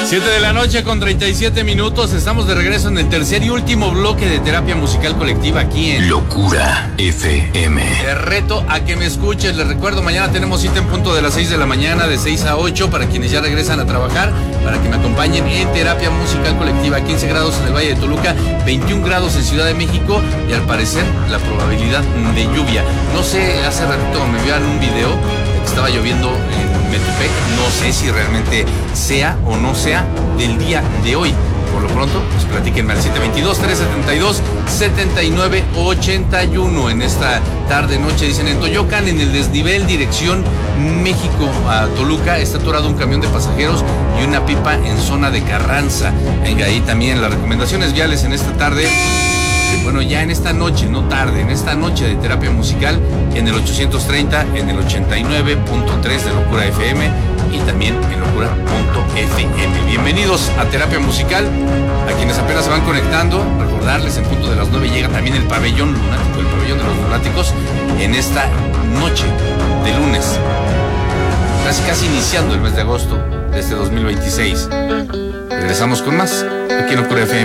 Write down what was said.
7 de la noche con 37 minutos. Estamos de regreso en el tercer y último bloque de terapia musical colectiva aquí en Locura FM. Te reto a que me escuches. Les recuerdo, mañana tenemos cita en punto de las 6 de la mañana, de 6 a 8, para quienes ya regresan a trabajar, para que me acompañen en terapia musical colectiva. 15 grados en el Valle de Toluca, 21 grados en Ciudad de México y al parecer la probabilidad de lluvia. No sé, hace ratito me enviaron un video que estaba lloviendo en Metepec. No sé si realmente sea o no sea del día de hoy. Por lo pronto, pues platíquenme al 722-372-7981 en esta tarde-noche. Dicen, en Toyocan, en el desnivel dirección México a Toluca, está atorado un camión de pasajeros y una pipa en zona de Carranza. Venga, ahí también las recomendaciones viales en esta tarde. Bueno, ya en esta noche, no tarde, en esta noche de terapia musical, en el 830, en el 89.3 de Locura FM y también en locura.fm. Bienvenidos a terapia musical. A quienes apenas se van conectando, recordarles, en punto de las 9 llega también el pabellón lunático, el pabellón de los lunáticos, en esta noche de lunes, casi iniciando el mes de agosto de este 2026. Regresamos con más aquí en Locura FM.